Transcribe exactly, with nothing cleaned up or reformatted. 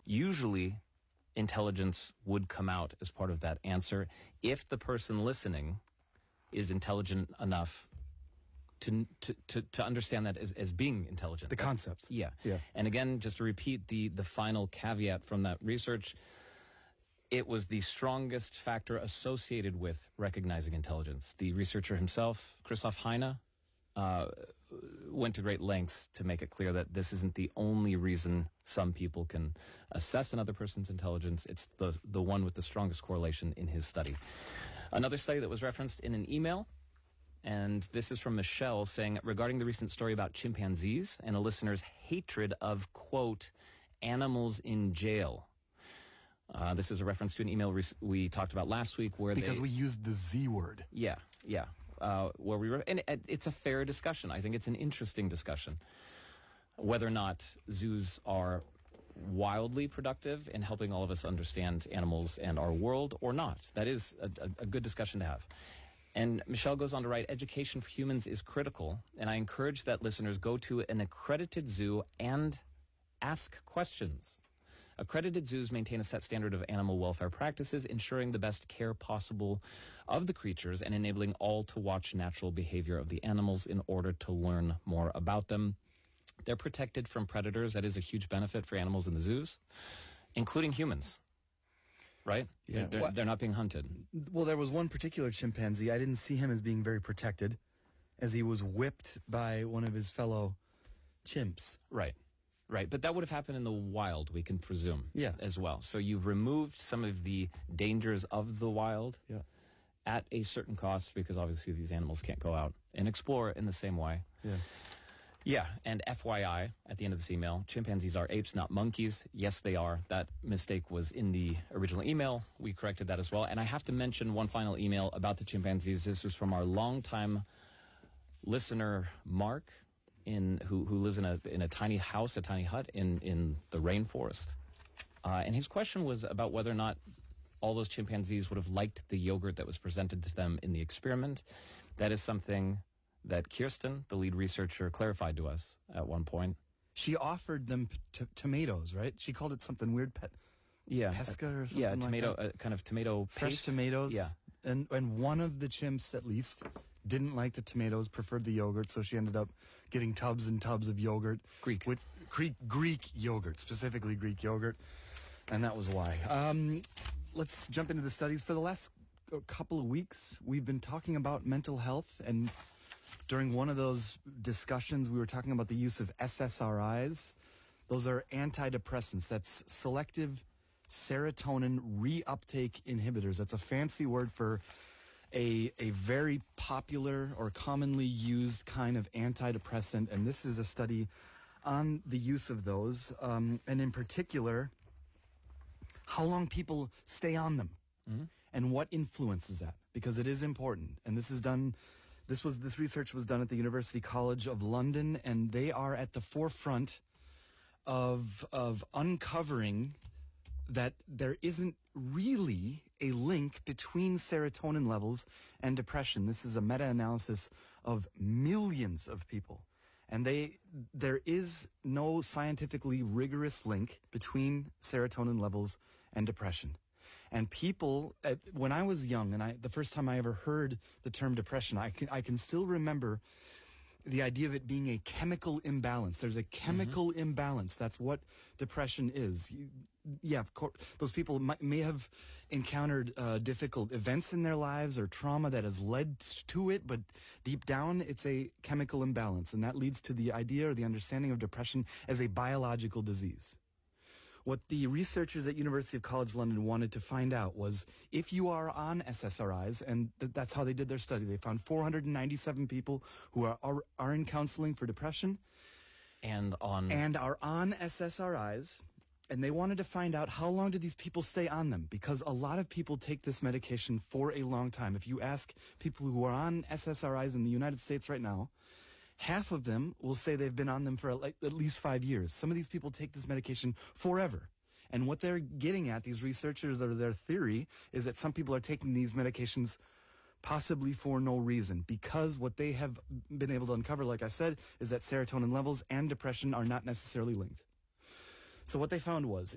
Usually, intelligence would come out as part of that answer if the person listening is intelligent enough to to, to, to understand that as, as being intelligent. The that, concepts. Yeah. yeah. And again, just to repeat the, the final caveat from that research, it was the strongest factor associated with recognizing intelligence. The researcher himself, Christoph Heine, uh, went to great lengths to make it clear that this isn't the only reason some people can assess another person's intelligence. It's the, the one with the strongest correlation in his study. Another study that was referenced in an email, and this is from Michelle, saying, regarding the recent story about chimpanzees and a listener's hatred of, quote, animals in jail. Uh, this is a reference to an email we, we talked about last week where Because they, we used the Z word. Yeah, yeah. Uh, where we were, and it, it's a fair discussion. I think it's an interesting discussion. Whether or not zoos are wildly productive in helping all of us understand animals and our world or not. That is a, a, a good discussion to have. And Michelle goes on to write, education for humans is critical, and I encourage that listeners go to an accredited zoo and ask questions. Accredited zoos maintain a set standard of animal welfare practices, ensuring the best care possible of the creatures and enabling all to watch natural behavior of the animals in order to learn more about them. They're protected from predators. That is a huge benefit for animals in the zoos, including humans, right? Yeah. They're, Well, they're not being hunted. Well, there was one particular chimpanzee. I didn't see him as being very protected, as he was whipped by one of his fellow chimps. Right. Right, but that would have happened in the wild, we can presume, yeah. as well. So you've removed some of the dangers of the wild yeah. at a certain cost, because obviously these animals can't go out and explore in the same way. Yeah. Yeah, and F Y I, at the end of this email, chimpanzees are apes, not monkeys. Yes, they are. That mistake was in the original email. We corrected that as well. And I have to mention one final email about the chimpanzees. This was from our longtime listener, Mark, in who who lives in a in a tiny house, a tiny hut in in the rainforest, uh, and his question was about whether or not all those chimpanzees would have liked the yogurt that was presented to them in the experiment. That is something that Kirsten, the lead researcher, clarified to us at one point. She offered them p- t- tomatoes, right? She called it something weird, pet, yeah, pesca or something yeah, like tomato, that. uh, kind of tomato Fresh paste. tomatoes. Yeah, and and one of the chimps, at least, didn't like the tomatoes, preferred the yogurt, so she ended up getting tubs and tubs of yogurt. Greek. With, Greek, Greek yogurt, specifically Greek yogurt, and that was why. Um, let's jump into the studies. For the last couple of weeks, we've been talking about mental health, and during one of those discussions, we were talking about the use of S S R Is. Those are antidepressants. That's selective serotonin reuptake inhibitors. That's a fancy word for a a very popular or commonly used kind of antidepressant, and this is a study on the use of those, um, and in particular, how long people stay on them, mm-hmm. and what influences that, because it is important. And this is done. This was this research was done at the University College of London, and they are at the forefront of of uncovering that there isn't really a link between serotonin levels and depression. This is a meta-analysis of millions of people. And they there is no scientifically rigorous link between serotonin levels and depression. And people, at, when I was young, and I the first time I ever heard the term depression, I can, I can still remember the idea of it being a chemical imbalance. There's a chemical mm-hmm. imbalance. That's what depression is. You, yeah, of course, those people might, may have encountered uh, difficult events in their lives or trauma that has led to it, but deep down, it's a chemical imbalance, and that leads to the idea or the understanding of depression as a biological disease. What the researchers at University of College London wanted to find out was if you are on S S R Is, and th- that's how they did their study. They found four hundred ninety-seven people who are, are are in counseling for depression and on and are on S S R Is, and they wanted to find out how long do these people stay on them, because a lot of people take this medication for a long time. If you ask people who are on S S R Is in the United States right now, half of them will say they've been on them for at least five years. Some of these people take this medication forever. And what they're getting at, these researchers, or their theory, is that some people are taking these medications possibly for no reason, because what they have been able to uncover, like I said, is that serotonin levels and depression are not necessarily linked. So what they found was,